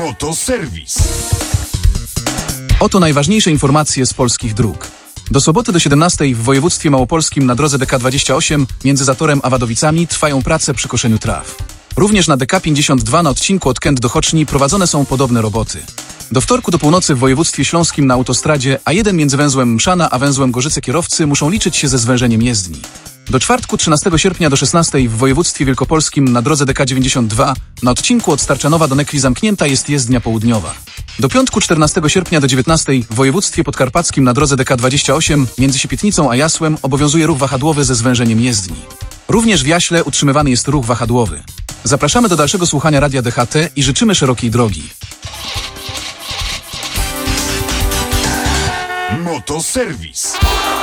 Motoserwis. Oto najważniejsze informacje z polskich dróg. Do soboty do 17 w województwie małopolskim na drodze DK28 między Zatorem a Wadowicami trwają prace przy koszeniu traw. Również na DK52 na odcinku od Kęt do Choczni prowadzone są podobne roboty. Do wtorku do północy w województwie śląskim na autostradzie A1 między węzłem Mszana a węzłem Gorzyce kierowcy muszą liczyć się ze zwężeniem jezdni. Do czwartku 13 sierpnia do 16 w województwie wielkopolskim na drodze DK92 na odcinku od Starczanowa do Nekwi zamknięta jest jezdnia południowa. Do piątku 14 sierpnia do 19 w województwie podkarpackim na drodze DK28 między Siepietnicą a Jasłem obowiązuje ruch wahadłowy ze zwężeniem jezdni. Również w Jaśle utrzymywany jest ruch wahadłowy. Zapraszamy do dalszego słuchania Radia DHT i życzymy szerokiej drogi. Motoserwis.